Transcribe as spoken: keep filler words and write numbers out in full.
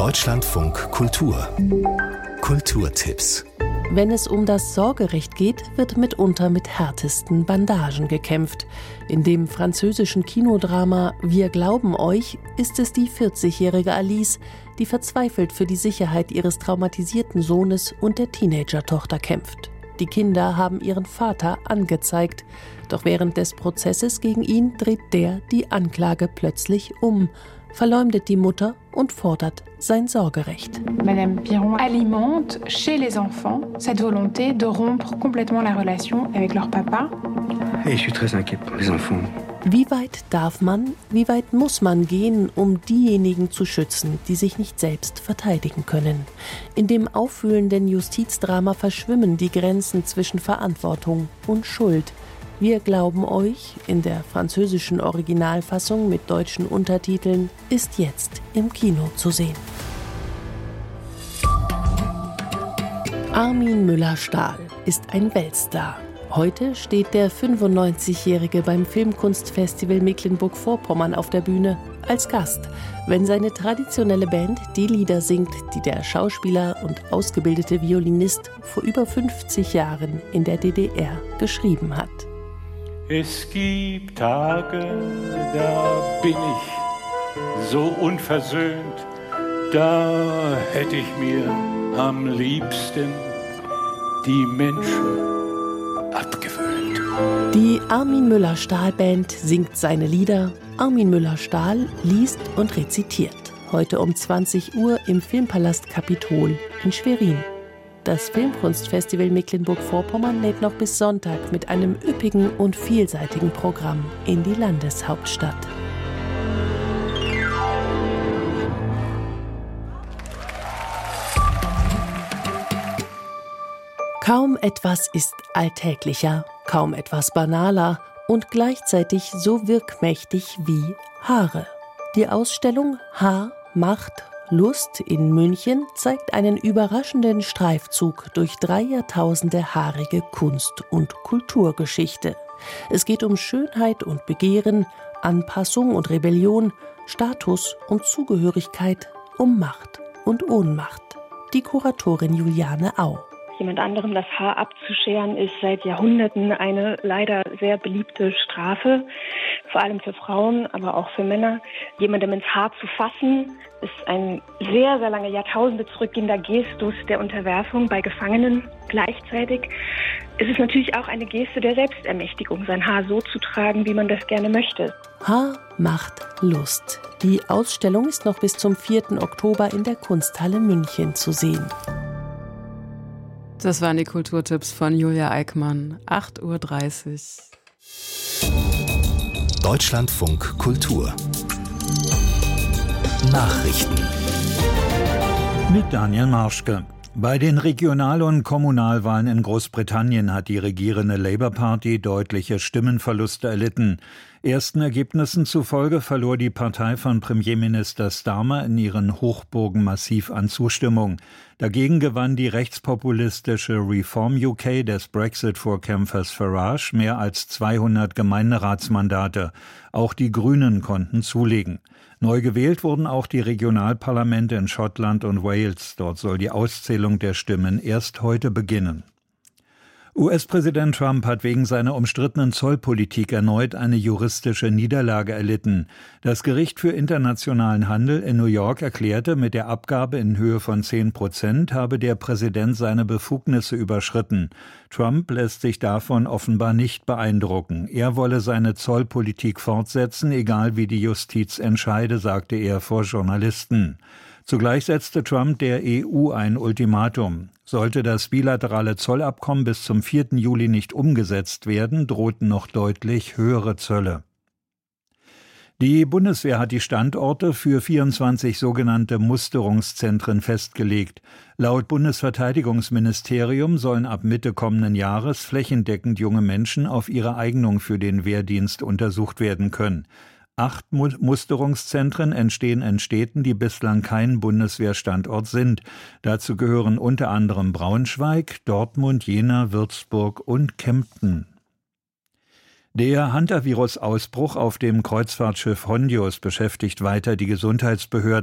Deutschlandfunk Kultur. Kulturtipps. Wenn es um das Sorgerecht geht, wird mitunter mit härtesten Bandagen gekämpft. In dem französischen Kinodrama Wir glauben euch ist es die vierzigjährige Alice, die verzweifelt für die Sicherheit ihres traumatisierten Sohnes und der Teenager-Tochter kämpft. Die Kinder haben ihren Vater angezeigt, doch während des Prozesses gegen ihn dreht der die Anklage plötzlich um, verleumdet die Mutter und fordert sein Sorgerecht. Madame Piron alimente chez les enfants cette volonté de rompre complètement la relation avec leur papa. Et je suis très inquiète pour les enfants. Wie weit darf man, wie weit muss man gehen, um diejenigen zu schützen, die sich nicht selbst verteidigen können? In dem aufwühlenden Justizdrama verschwimmen die Grenzen zwischen Verantwortung und Schuld. Wir glauben euch, in der französischen Originalfassung mit deutschen Untertiteln, ist jetzt im Kino zu sehen. Armin Müller-Stahl ist ein Weltstar. Heute steht der fünfundneunzigjährige beim Filmkunstfestival Mecklenburg-Vorpommern auf der Bühne als Gast, wenn seine traditionelle Band die Lieder singt, die der Schauspieler und ausgebildete Violinist vor über fünfzig Jahren in der D D R geschrieben hat. Es gibt Tage, da bin ich so unversöhnt, da hätte ich mir am liebsten die Menschen abgewöhnt. Die Armin Müller-Stahl-Band singt seine Lieder. Armin Müller-Stahl liest und rezitiert. Heute um zwanzig Uhr im Filmpalast Kapitol in Schwerin. Das Filmkunstfestival Mecklenburg-Vorpommern lädt noch bis Sonntag mit einem üppigen und vielseitigen Programm in die Landeshauptstadt. Kaum etwas ist alltäglicher, kaum etwas banaler und gleichzeitig so wirkmächtig wie Haare. Die Ausstellung Haar, Macht, Lust in München zeigt einen überraschenden Streifzug durch drei Jahrtausende haarige Kunst- und Kulturgeschichte. Es geht um Schönheit und Begehren, Anpassung und Rebellion, Status und Zugehörigkeit, um Macht und Ohnmacht. Die Kuratorin Juliane Au. Jemand anderem das Haar abzuscheren ist seit Jahrhunderten eine leider sehr beliebte Strafe, vor allem für Frauen, aber auch für Männer. Jemandem ins Haar zu fassen, ist ein sehr, sehr lange Jahrtausende zurückgehender Gestus der Unterwerfung bei Gefangenen. Gleichzeitig ist es natürlich auch eine Geste der Selbstermächtigung, sein Haar so zu tragen, wie man das gerne möchte. Haar, Macht, Lust. Die Ausstellung ist noch bis zum vierten Oktober in der Kunsthalle München zu sehen. Das waren die Kulturtipps von Julia Eickmann. acht Uhr dreißig. Deutschlandfunk Kultur. Nachrichten. Mit Daniel Marschke. Bei den Regional- und Kommunalwahlen in Großbritannien hat die regierende Labour Party deutliche Stimmenverluste erlitten. Ersten Ergebnissen zufolge verlor die Partei von Premierminister Starmer in ihren Hochburgen massiv an Zustimmung. Dagegen gewann die rechtspopulistische Reform U K des Brexit-Vorkämpfers Farage mehr als zweihundert Gemeinderatsmandate. Auch die Grünen konnten zulegen. Neu gewählt wurden auch die Regionalparlamente in Schottland und Wales. Dort soll die Auszählung der Stimmen erst heute beginnen. U S-Präsident Trump hat wegen seiner umstrittenen Zollpolitik erneut eine juristische Niederlage erlitten. Das Gericht für internationalen Handel in New York erklärte, mit der Abgabe in Höhe von zehn Prozent habe der Präsident seine Befugnisse überschritten. Trump lässt sich davon offenbar nicht beeindrucken. Er wolle seine Zollpolitik fortsetzen, egal wie die Justiz entscheide, sagte er vor Journalisten. Zugleich setzte Trump der E U ein Ultimatum. Sollte das bilaterale Zollabkommen bis zum vierten Juli nicht umgesetzt werden, drohten noch deutlich höhere Zölle. Die Bundeswehr hat die Standorte für vierundzwanzig sogenannte Musterungszentren festgelegt. Laut Bundesverteidigungsministerium sollen ab Mitte kommenden Jahres flächendeckend junge Menschen auf ihre Eignung für den Wehrdienst untersucht werden können. Acht Musterungszentren entstehen in Städten, die bislang kein Bundeswehrstandort sind. Dazu gehören unter anderem Braunschweig, Dortmund, Jena, Würzburg und Kempten. Der Hantavirus-Ausbruch auf dem Kreuzfahrtschiff Hondius beschäftigt weiter die Gesundheitsbehörden.